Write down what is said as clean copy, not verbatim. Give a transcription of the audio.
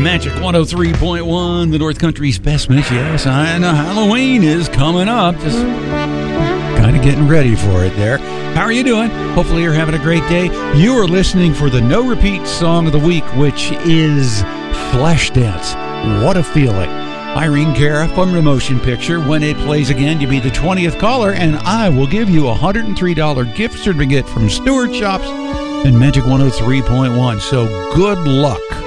Magic 103.1, the North Country's best mix. Yes, I know Halloween is coming up. Just kind of getting ready for it there. How are you doing? Hopefully you're having a great day. You are listening for the No Repeat Song of the Week, which is Flashdance. What a feeling. Irene Cara from the motion picture. When it plays again, you'll be the 20th caller, and I will give you a $103 gift certificate from Stewart Shops and Magic 103.1. So good luck.